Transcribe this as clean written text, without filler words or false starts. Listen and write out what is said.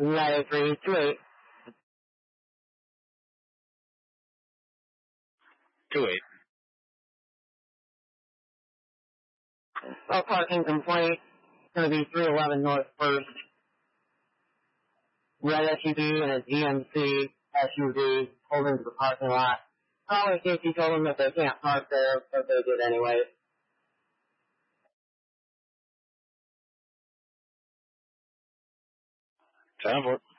983, 28. 28. Well, parking complaint. It's going to be 311 North 1st. Red SUV and a GMC SUV pulled into the parking lot. Caller safety told them that they can't park there, but they did anyway. 10-4.